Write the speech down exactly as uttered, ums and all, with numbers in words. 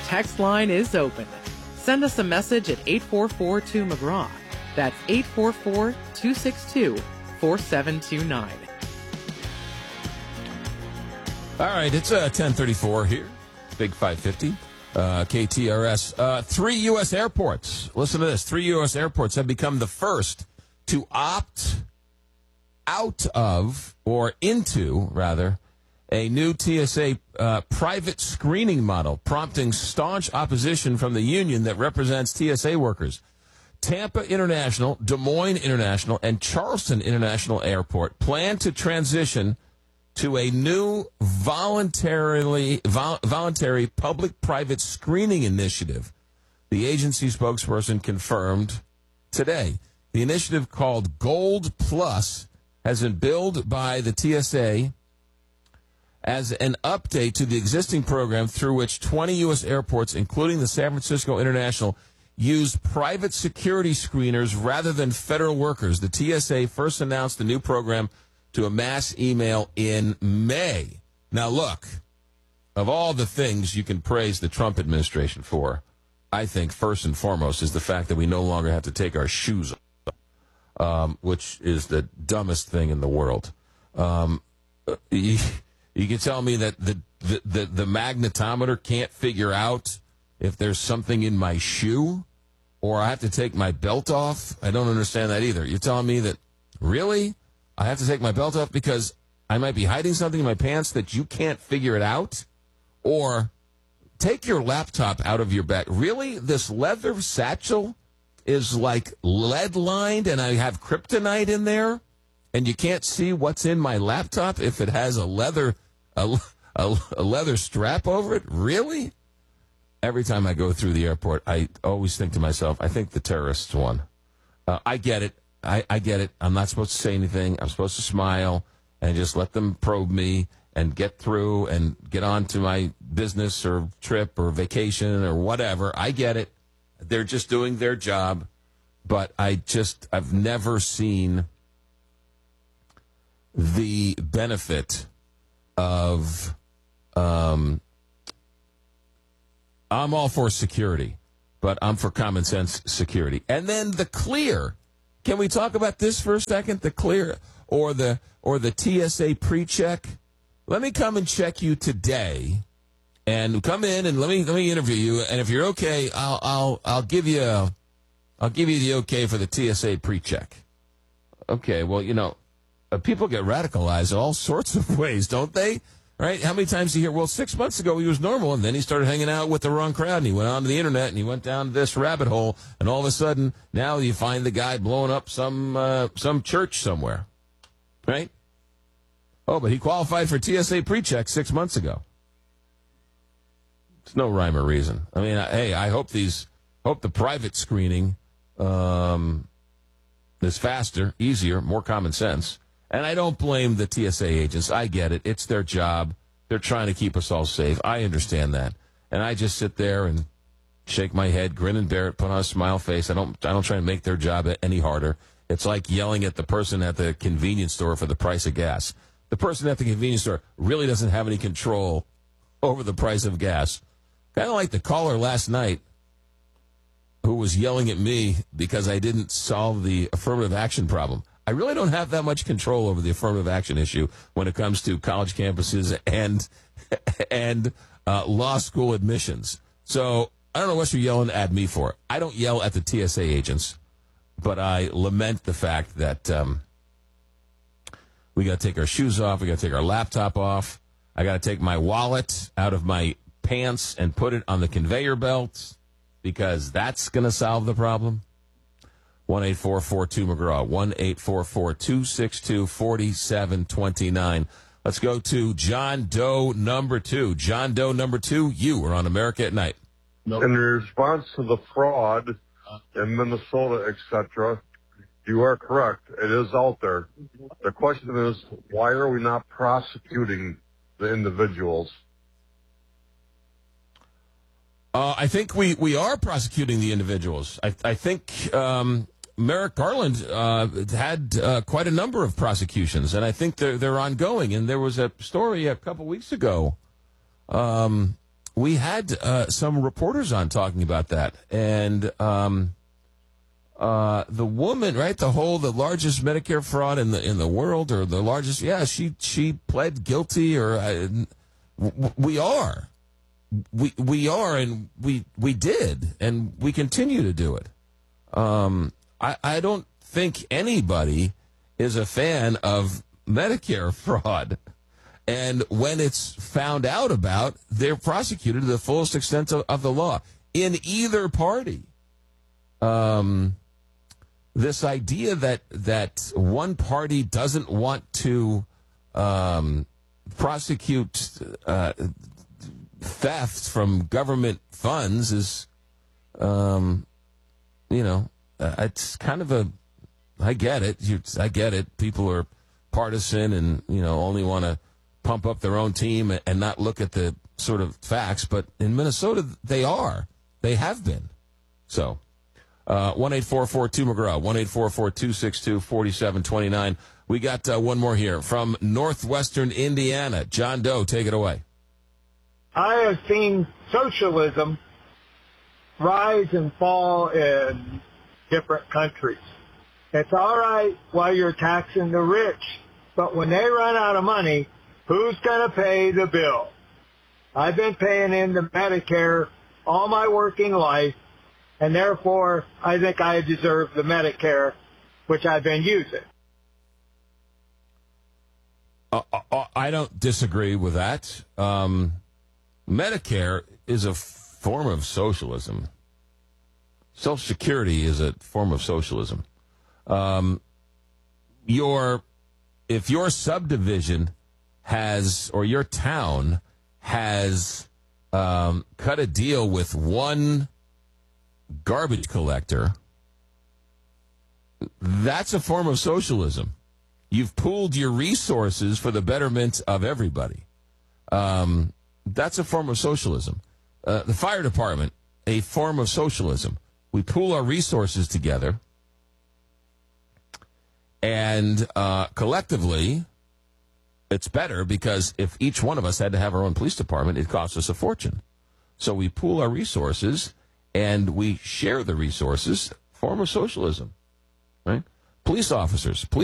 text line is open. Send us a message at eight four four two McGraw. That's eight four four, two six two, four seven two nine. All right, it's uh, ten thirty-four here, Big five fifty, uh, K T R S. Uh, three U S airports, listen to this, three U S airports have become the first to opt out of, or into, rather, a new T S A uh, private screening model, prompting staunch opposition from the union that represents T S A workers. Tampa International, Des Moines International, and Charleston International Airport plan to transition to a new voluntarily vol- voluntary public-private screening initiative. The agency spokesperson confirmed today. The initiative, called Gold Plus, has been billed by the T S A as an update to the existing program through which twenty U S airports, including the San Francisco International, use private security screeners rather than federal workers. The T S A first announced the new program to a mass email in May. Now, look, of all the things you can praise the Trump administration for, I think first and foremost is the fact that we no longer have to take our shoes off, um, which is the dumbest thing in the world. Um, you, you can tell me that the, the, the, the magnetometer can't figure out if there's something in my shoe, or I have to take my belt off? I don't understand that either. You're telling me that, really? I have to take my belt off because I might be hiding something in my pants that you can't figure it out? Or take your laptop out of your bag. Really? This leather satchel is like lead-lined and I have kryptonite in there? And you can't see what's in my laptop if it has a leather a, a, a leather strap over it? Really? Every time I go through the airport, I always think to myself, I think the terrorists won. Uh, I get it. I, I get it. I'm not supposed to say anything. I'm supposed to smile and just let them probe me and get through and get on to my business or trip or vacation or whatever. I get it. They're just doing their job. But I just, I've never seen the benefit of, um, I'm all for security, but I'm for common sense security. And then the clear. Can we talk about this for a second? The clear or the or the T S A pre-check? Let me come and check you today, and come in and let me let me interview you. And if you're okay, I'll I'll I'll give you a, I'll give you the okay for the T S A pre-check. Okay, well, you know, uh, people get radicalized all sorts of ways, don't they? Right? How many times do you hear, well, six months ago he was normal, and then he started hanging out with the wrong crowd, and he went onto the internet, and he went down this rabbit hole, and all of a sudden, now you find the guy blowing up some uh, some church somewhere. Right? Oh, but he qualified for T S A pre-check six months ago. It's no rhyme or reason. I mean, I, hey, I hope these, hope the private screening um, is faster, easier, more common sense. And I don't blame the T S A agents. I get it. It's their job. They're trying to keep us all safe. I understand that. And I just sit there and shake my head, grin and bear it, put on a smile face. I don't I don't try to make their job any harder. It's like yelling at the person at the convenience store for the price of gas. The person at the convenience store really doesn't have any control over the price of gas. Kind of like the caller last night who was yelling at me because I didn't solve the affirmative action problem. I really don't have that much control over the affirmative action issue when it comes to college campuses and and uh, law school admissions. So I don't know what you're yelling at me for. I don't yell at the T S A agents, but I lament the fact that um, we got to take our shoes off. We got to take our laptop off. I got to take my wallet out of my pants and put it on the conveyor belt because that's going to solve the problem. one eight four four two McGraw, one eight four four two six two four seven two nine. Let's go to John Doe number two. John Doe number two, you are on America at Night. In response to the fraud in Minnesota, et cetera, you are correct. It is out there. The question is, why are we not prosecuting the individuals? Uh, I think we, we are prosecuting the individuals. I, I think... Um, Merrick Garland uh, had uh, quite a number of prosecutions, and I think they're, they're ongoing. And there was a story a couple weeks ago um, we had uh, some reporters on talking about that, and um, uh, the woman, right, the whole the largest Medicare fraud in the in the world, or the largest, yeah, she she pled guilty, or uh, w- we are, we we are, and we we did, and we continue to do it. Um, I I don't think anybody is a fan of Medicare fraud. And when it's found out about, they're prosecuted to the fullest extent of, of the law. In either party, um, this idea that that one party doesn't want to um, prosecute uh, theft from government funds is, um, you know, uh, it's kind of a, I get it. You, I get it. People are partisan and, you know, only want to pump up their own team and not look at the sort of facts. But in Minnesota, they are. They have been. So, uh, one eight four four two McGraw, one eight four four two six two four seven two nine. We got uh, one more here from northwestern Indiana. John Doe, take it away. I have seen socialism rise and fall in different countries. It's all right while you're taxing the rich, but when they run out of money, who's going to pay the bill? I've been paying into Medicare all my working life, and therefore I think I deserve the Medicare, which I've been using. Uh, uh, I don't disagree with that. Um, Medicare is a form of socialism. Social Security is a form of socialism. Um, your, if your subdivision has, or your town has um, cut a deal with one garbage collector, that's a form of socialism. You've pooled your resources for the betterment of everybody. Um, that's a form of socialism. Uh, the fire department, a form of socialism. We pool our resources together, and uh, collectively, it's better, because if each one of us had to have our own police department, it costs us a fortune. So we pool our resources, and we share the resources, form of socialism, right? Police officers, police